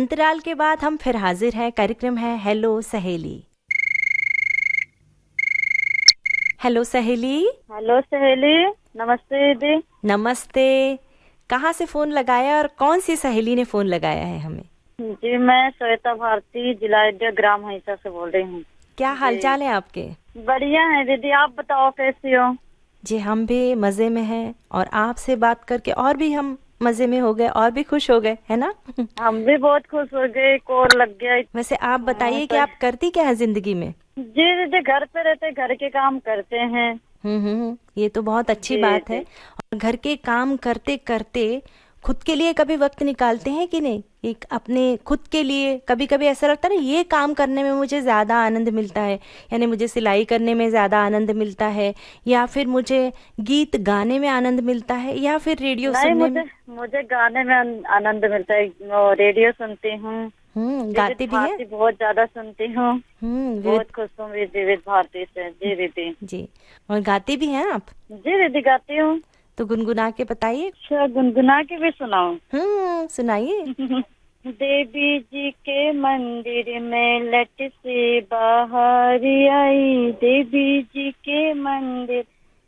अंतराल के बाद हम फिर हाजिर हैं। कार्यक्रम है हेलो सहेली। हेलो सहेली। हेलो सहेली, नमस्ते दीदी। नमस्ते। कहाँ से फोन लगाया और कौन सी सहेली ने फोन लगाया है हमें? जी मैं श्वेता भारती, जिला अयोध्या, ग्राम हंसा से बोल रही हूँ। क्या हालचाल है आपके? बढ़िया है दीदी, आप बताओ कैसी हो? जी हम भी मजे में हैं और आपसे बात करके और भी हम मजे में हो गए और भी खुश हो गए, है ना? हम भी बहुत खुश हो गए, कॉल लग गया। वैसे आप बताइए कि तो आप करती क्या है जिंदगी में? जी दीदी, घर पे रहते, घर के काम करते हैं। ये तो बहुत अच्छी जी बात है। जी। और घर के काम करते करते खुद के लिए कभी वक्त निकालते हैं कि नहीं? एक अपने खुद के लिए कभी कभी ऐसा लगता है ना, ये काम करने में मुझे ज्यादा आनंद मिलता है, यानी मुझे सिलाई करने में ज्यादा आनंद मिलता है, या फिर मुझे गीत गाने में आनंद मिलता है, या फिर रेडियो नहीं, सुनने में। मुझे मुझे गाने में आनंद मिलता है। और रेडियो सुनती हूँ, विविध गाते भी हैं? भारती बहुत ज्यादा सुनती हूँ। विविध। बहुत खुश हूँ विविध भारती से। जी दीदी। जी। और गाते भी हैं आप? जी दीदी, गाती हूँ। तो गुनगुना के बताइए। अच्छा, गुनगुना के भी सुनाऊं? सुनाइए। देवी जी के मंदिर में लट से बाहर आई, देवी जी के मंदिर